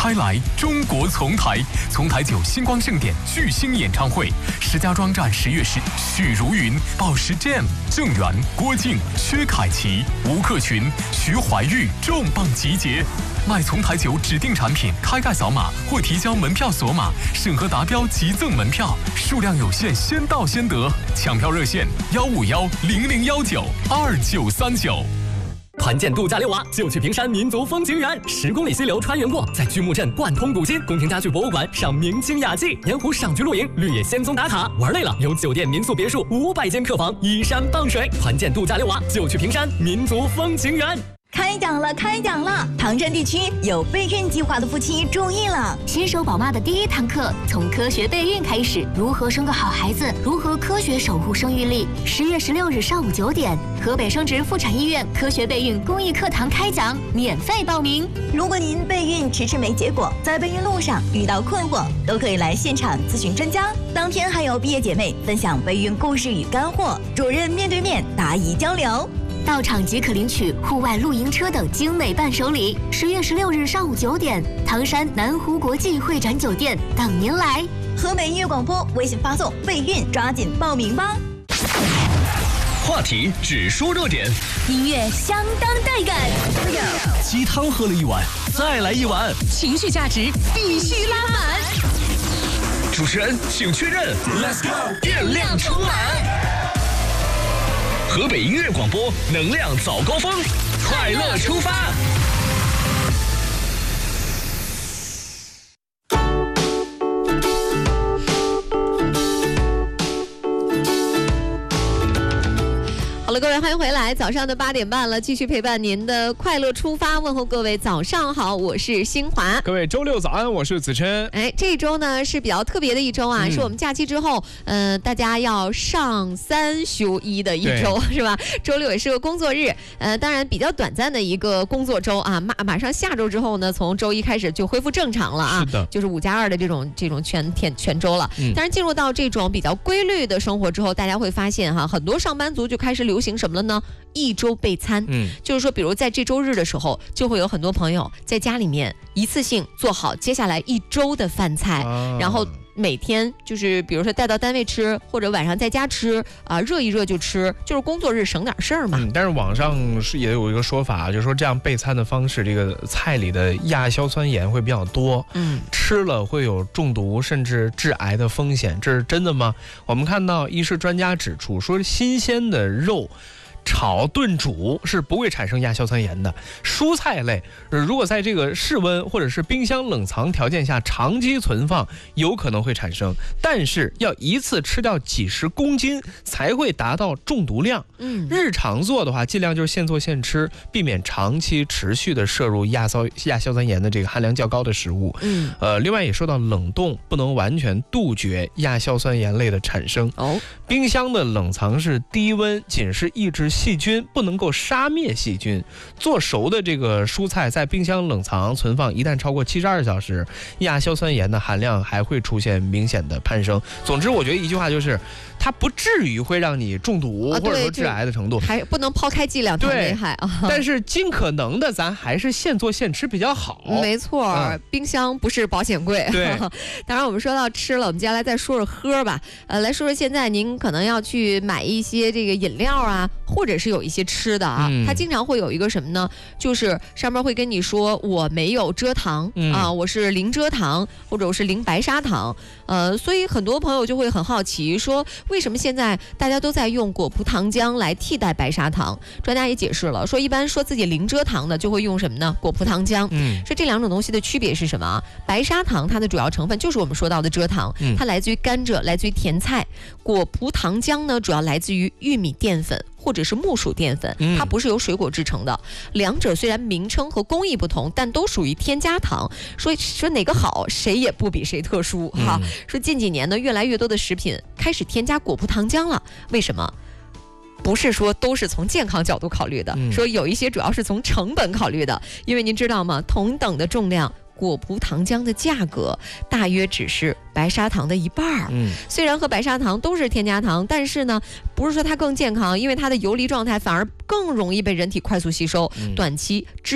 开来中国丛台，丛台酒星光盛典巨星演唱会，石家庄站10月10，许茹芸、鲍时 Jam、郑源、郭靖、薛凯琪、吴克群、徐怀钰重磅集结。卖丛台酒指定产品开盖扫码或提交门票锁码，审核达标即赠门票，数量有限，先到先得。抢票热线15100192939。 团建度假溜娃就去平山民族风情园，10公里溪流穿云过，在巨木镇贯通古今，宫廷家具博物馆赏明清雅集，盐湖赏菊露营，绿野仙踪打卡。玩累了，有酒店、民宿、别墅500间客房，依山傍水。团建度假溜娃就去平山民族风情园。 开讲了！唐山地区有备孕计划的夫妻注意了， 新手宝妈的第1堂课从科学备孕开始，如何生个好孩子，如何科学守护生育力。10月16日上午9点，河北生殖妇产医院科学备孕公益课堂开讲，免费报名。 如果您备孕迟迟没结果，在备孕路上遇到困惑，都可以来现场咨询专家。当天还有毕业姐妹分享备孕故事与干货，主任面对面答疑交流。 到场即可领取户外露营车等精美伴手礼。10月16日上午9点，唐山南湖国际会展酒店等您来。 河北音乐广播微信发送备孕，抓紧报名吧。 话题只说热点， 音乐相当带感。 鸡汤喝了1碗，再来1碗， 情绪价值必须拉满。 主持人请确认 ，Let's go， 电量充满。河北音乐广播，能量早高峰，快乐出发。 好了，各位欢迎回来，早上的8点半了，继续陪伴您的快乐出发，问候各位早上好，我是新华。 各位周六早安，我是子琛。 这一周呢是比较特别的一周啊，是我们假期之后，大家要上3休1的一周，是吧？周六也是个工作日，当然比较短暂的一个工作周啊，马上下周之后呢，从周1开始就恢复正常了啊， 是的， 就是5+2的这种全周了。当然进入到这种比较规律的生活之后，大家会发现哈，很多上班族就开始流行什么了呢？一周备餐，就是说，比如在这周日的时候，就会有很多朋友在家里面一次性做好接下来1周的饭菜，然后每天就是比如说带到单位吃，或者晚上在家吃啊，热一热就吃，就是工作日省点事儿嘛。 但是网上也有一个说法，就是说这样备餐的方式，这个菜里的亚硝酸盐会比较多，吃了会有中毒甚至致癌的风险，这是真的吗？我们看到医师专家指出，说新鲜的肉炒炖煮是不会产生亚硝酸盐的，蔬菜类如果在这个室温或者是冰箱冷藏条件下长期存放，有可能会产生，但是要一次吃掉几十公斤才会达到中毒量。日常做的话，尽量就是现做现吃，避免长期持续的摄入亚硝酸盐的这个含量较高的食物。另外也说到冷冻不能完全杜绝亚硝酸盐类的产生。冰箱的冷藏是低温，仅是抑制细菌，不能够杀灭细菌。做熟的这个蔬菜在冰箱冷藏存放，一旦超过72小时，亚硝酸盐的含量还会出现明显的攀升。总之我觉得一句话就是，它不至于会让你中毒或者说致癌的程度， 还不能抛开剂量太危害啊。 但是尽可能的咱还是现做现吃比较好。 没错，冰箱不是保险柜。 对， 当然我们说到吃了，我们接下来再说说喝吧。来说说现在您可能要去买一些这个饮料啊，或者是有一些吃的啊，它经常会有一个什么呢？就是上面会跟你说我没有蔗糖啊，我是零蔗糖，或者我是零白砂糖。所以很多朋友就会很好奇，说为什么现在大家都在用果葡糖浆来替代白砂糖？专家也解释了，说一般说自己零蔗糖的就会用什么呢？果葡糖浆。说这两种东西的区别是什么啊？白砂糖它的主要成分就是我们说到的蔗糖，它来自于甘蔗，来自于甜菜。果葡糖浆呢，主要来自于玉米淀粉或者是木薯淀粉，它不是由水果制成的。两者虽然名称和工艺不同，但都属于添加糖。说哪个好，谁也不比谁特殊哈。说近几年呢，越来越多的食品开始添加果葡糖浆了，为什么？不是说都是从健康角度考虑的，说有一些主要是从成本考虑的。因为您知道吗？同等的重量，果葡糖浆的价格大约只是白砂糖的1半。虽然和白砂糖都是添加糖，但是呢，不是说它更健康，因为它的游离状态反而更容易被人体快速吸收，短期